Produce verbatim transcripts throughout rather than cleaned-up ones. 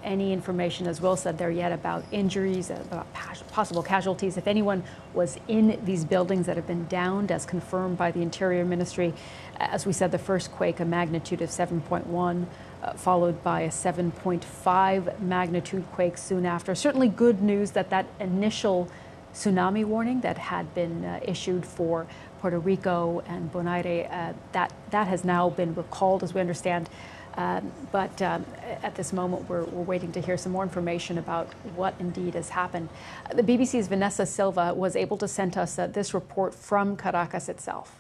any information, as Will said there, yet about injuries, about possible casualties. If anyone was in these buildings that have been downed, as confirmed by the Interior Ministry. As we said, the first quake, a magnitude of seven point one, uh, followed by a seven point five magnitude quake soon after. Certainly good news that that initial tsunami warning that had been uh, issued for Puerto Rico and Bonaire, uh, that, that has now been recalled, as we understand. Um, but um, at this moment, we're, we're waiting to hear some more information about what indeed has happened. Uh, the B B C's Vanessa Silva was able to send us uh, this report from Caracas itself.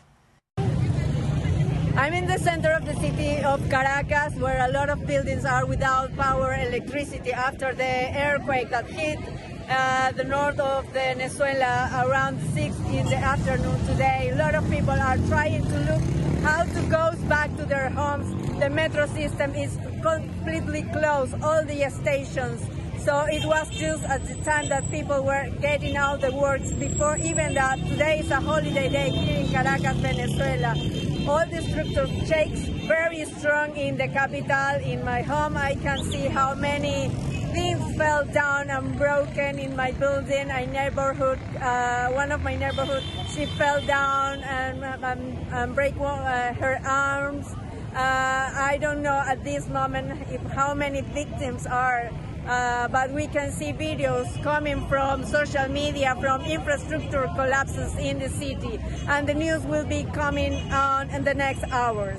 I'm in the center of the city of Caracas, where a lot of buildings are without power, electricity after the earthquake that hit uh, the north of Venezuela around six in the afternoon today. A lot of people are trying to look how to go back to their homes. The metro system is completely closed, all the stations. So it was just at the time that people were getting out the works before even that. Today is a holiday day here in Caracas, Venezuela. All the structure shakes very strong in the capital. In my home, I can see how many things fell down and broken in my building. My neighborhood, uh, one of my neighborhood, she fell down and, and, and break uh, her arms. Uh, I don't know at this moment if how many victims are, uh, but we can see videos coming from social media from infrastructure collapses in the city, and the news will be coming on in the next hours.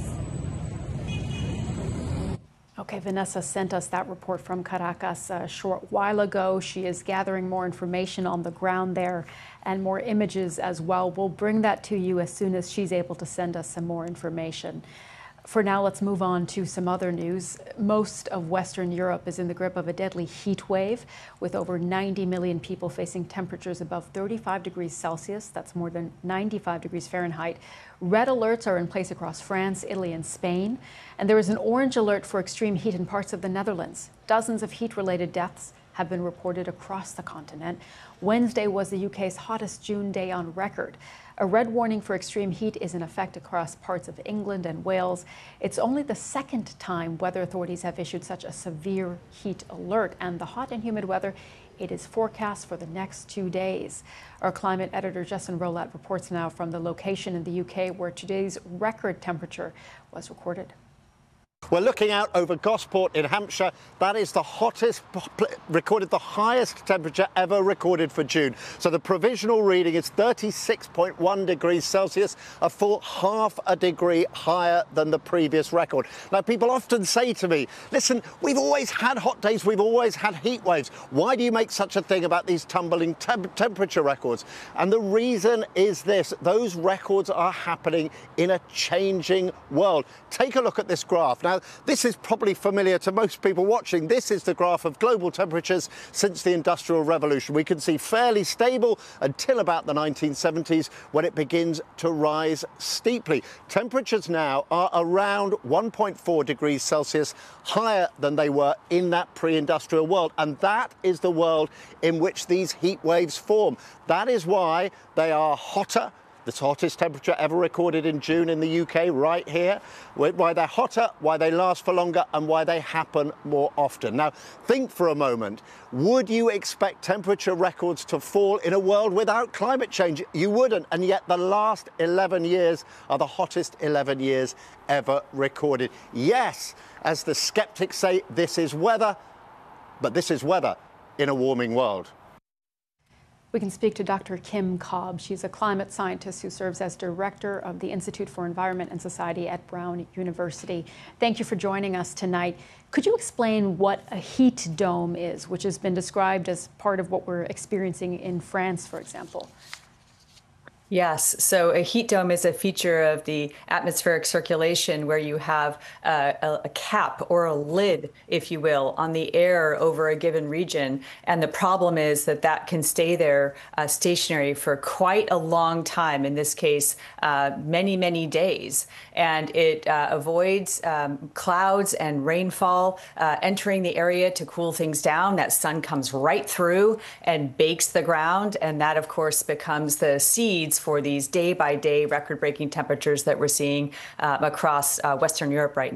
Okay, Vanessa sent us that report from Caracas a short while ago. She is gathering more information on the ground there and more images as well. We'll bring that to you as soon as she's able to send us some more information. For now, let's move on to some other news. Most of Western Europe is in the grip of a deadly heat wave, with over ninety million people facing temperatures above thirty-five degrees Celsius. That's more than ninety-five degrees Fahrenheit. Red alerts are in place across France, Italy, and Spain. And there is an orange alert for extreme heat in parts of the Netherlands. Dozens of heat-related deaths have been reported across the continent. Wednesday was the U K's hottest June day on record. A red warning for extreme heat is in effect across parts of England and Wales. It's only the second time weather authorities have issued such a severe heat alert, and the hot and humid weather, it is forecast for the next two days. Our climate editor Justin Rolat reports now from the location in the U K where today's record temperature was recorded. We're looking out over Gosport in Hampshire. That is the hottest, recorded the highest temperature ever recorded for June. So the provisional reading is thirty-six point one degrees Celsius, a full half a degree higher than the previous record. Now, people often say to me, listen, we've always had hot days, we've always had heat waves. Why do you make such a thing about these tumbling temp temperature records? And the reason is this: those records are happening in a changing world. Take a look at this graph. Now, this is probably familiar to most people watching. This is the graph of global temperatures since the Industrial Revolution. We can see fairly stable until about the nineteen seventies, when it begins to rise steeply. Temperatures now are around one point four degrees Celsius higher than they were in that pre-industrial world. And that is the world in which these heat waves form. That is why they are hotter. The hottest temperature ever recorded in June in the U K, right here. Why they're hotter, why they last for longer, and why they happen more often. Now, think for a moment. Would you expect temperature records to fall in a world without climate change? You wouldn't. And yet the last eleven years are the hottest eleven years ever recorded. Yes, as the skeptics say, this is weather, but this is weather in a warming world. We can speak to Doctor Kim Cobb. She's a climate scientist who serves as director of the Institute for Environment and Society at Brown University. Thank you for joining us tonight. Could you explain what a heat dome is, which has been described as part of what we're experiencing in France, for example? Yes. So a heat dome is a feature of the atmospheric circulation where you have uh, a, a cap or a lid, if you will, on the air over a given region. And the problem is that that can stay there uh, stationary for quite a long time, in this case, uh, many, many days. And it uh, avoids um, clouds and rainfall uh, entering the area to cool things down. That sun comes right through and bakes the ground. And that, of course, becomes the seeds for these day-by-day record-breaking temperatures that we're seeing uh, across uh, Western Europe right now.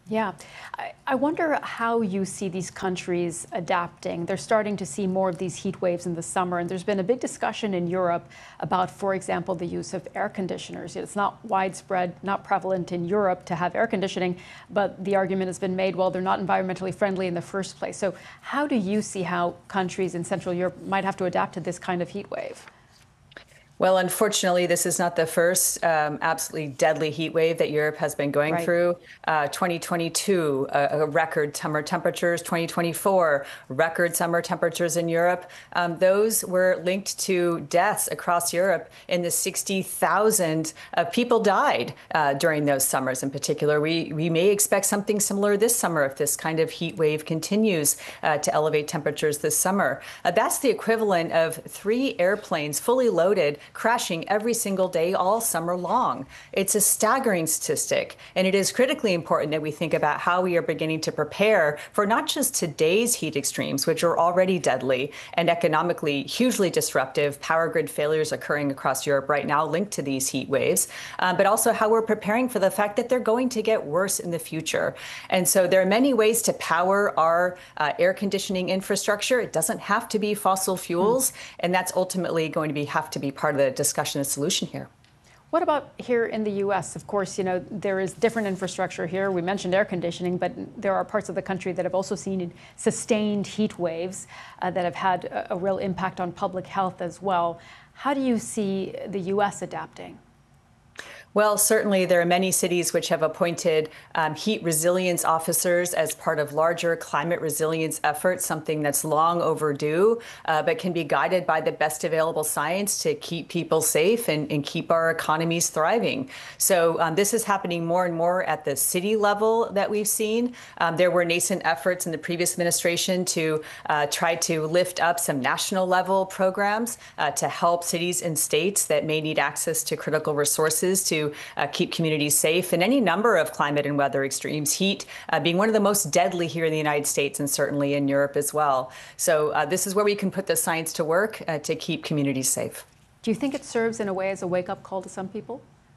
Yeah. I, I wonder how you see these countries adapting. They're starting to see more of these heat waves in the summer, and there's been a big discussion in Europe about, for example, the use of air conditioners. It's not widespread, not prevalent in Europe to have air conditioning, but the argument has been made, well, they're not environmentally friendly in the first place. So how do you see how countries in Central Europe might have to adapt to this kind of heat wave? Well, unfortunately, this is not the first um, absolutely deadly heat wave that Europe has been going Right. through. Uh, twenty twenty-two, a, a record summer temperatures. twenty twenty-four, record summer temperatures in Europe. Um, those were linked to deaths across Europe. In the sixty thousand uh, people died uh, during those summers in particular. We, we may expect something similar this summer if this kind of heat wave continues uh, to elevate temperatures this summer. Uh, that's the equivalent of three airplanes fully loaded crashing every single day all summer long. It's a staggering statistic, and it is critically important that we think about how we are beginning to prepare for not just today's heat extremes, which are already deadly and economically hugely disruptive, power grid failures occurring across Europe right now linked to these heat waves, uh, but also how we're preparing for the fact that they're going to get worse in the future. And so there are many ways to power our uh, air conditioning infrastructure. It doesn't have to be fossil fuels, mm. and that's ultimately going to be have to be part of the discussion and solution here. What about here in the U S? Of course, you know, there is different infrastructure here. We mentioned air conditioning, but there are parts of the country that have also seen sustained heat waves uh, that have had a, a real impact on public health as well. How do you see the U S adapting? Well, certainly there are many cities which have appointed um, heat resilience officers as part of larger climate resilience efforts, something that's long overdue, uh, but can be guided by the best available science to keep people safe and, and keep our economies thriving. So um, this is happening more and more at the city level that we've seen. Um, there were nascent efforts in the previous administration to uh, try to lift up some national level programs uh, to help cities and states that may need access to critical resources to Uh, keep communities safe in any number of climate and weather extremes, heat uh, being one of the most deadly here in the United States and certainly in Europe as well. So uh, this is where we can put the science to work uh, to keep communities safe. Do you think it serves in a way as a wake-up call to some people?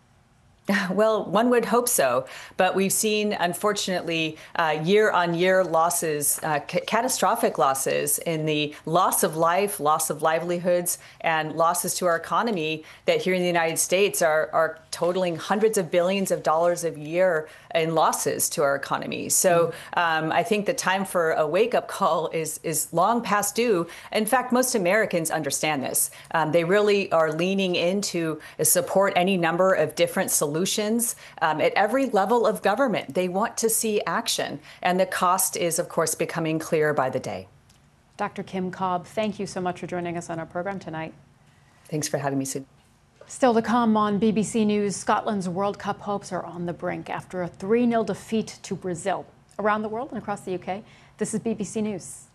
Well, one would hope so, but we've seen, unfortunately, uh, year-on-year losses, uh, ca catastrophic losses in the loss of life, loss of livelihoods, and losses to our economy that here in the United States are, are totaling hundreds of billions of dollars a year in losses to our economy. So um, I think the time for a wake-up call is, is long past due. In fact, most Americans understand this. Um, they really are leaning into support any number of different solutions Solutions um, at every level of government. They want to see action, and the cost is, of course, becoming clearer by the day. Doctor Kim Cobb, thank you so much for joining us on our program tonight. Thanks for having me, Sue. Still to come on B B C News, Scotland's World Cup hopes are on the brink after a three nil defeat to Brazil. Around the world and across the U K, this is B B C News.